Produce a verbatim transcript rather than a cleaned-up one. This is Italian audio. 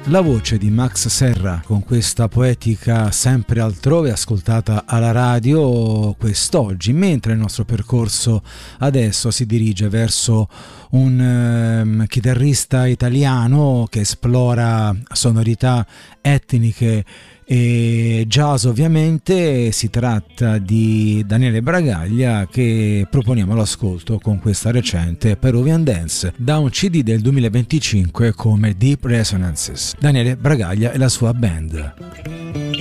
La voce di Max Serra con questa poetica sempre altrove ascoltata alla radio quest'oggi, mentre il nostro percorso adesso si dirige verso un um, chitarrista italiano che esplora sonorità etniche e jazz. Ovviamente si tratta di Daniele Bragaglia, che proponiamo all'ascolto con questa recente Peruvian Dance da un C D del duemilaventicinque come Deep Resonances. Daniele Bragaglia e la sua band.